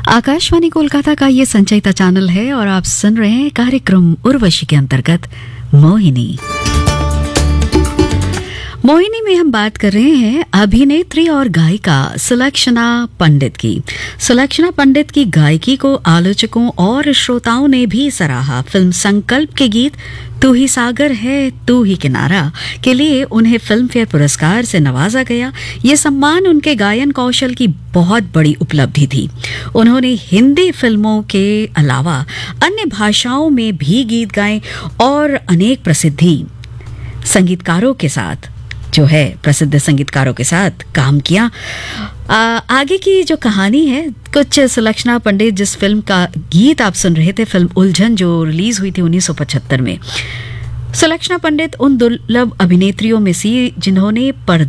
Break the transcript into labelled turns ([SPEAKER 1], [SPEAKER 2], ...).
[SPEAKER 1] आकाशवाणी कोलकाता का ये संचयिता चैनल है और आप सुन रहे हैं कार्यक्रम उर्वशी के अंतर्गत मोहिनी। मोहिनी में हम बात कर रहे हैं अभिनेत्री और गायिका सुलक्षणा पंडित की। सुलक्षणा पंडित की गायकी को आलोचकों और श्रोताओं ने भी सराहा। फिल्म संकल्प के गीत तू ही सागर है तू ही किनारा के लिए उन्हें फिल्म फेयर पुरस्कार से नवाजा गया। ये सम्मान उनके गायन कौशल की बहुत बड़ी उपलब्धि थी। उन्होंने हिंदी फिल्मों के अलावा अन्य भाषाओं में भी गीत गाए और अनेक प्रसिद्ध संगीतकारों के साथ काम किया। आगे की जो कहानी है, कुछ सुलक्षणा पंडित जिस फिल्म का गीत आप सुन रहे थे, फिल्म उलझन जो रिलीज हुई थी 1975 में। सुलक्षणा पंडित उन दुर्लभ अभिनेत्रियों में से जिन्होंने